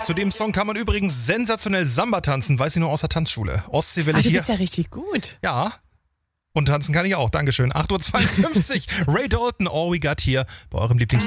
Zu dem Song kann man übrigens sensationell Samba tanzen, weiß ich nur aus der Tanzschule. Ostseewelle Du hier. bist ja richtig gut. Ja. Und tanzen kann ich auch. Dankeschön. 8.52 Uhr. Ray Dalton, All We Got hier bei eurem Lieblings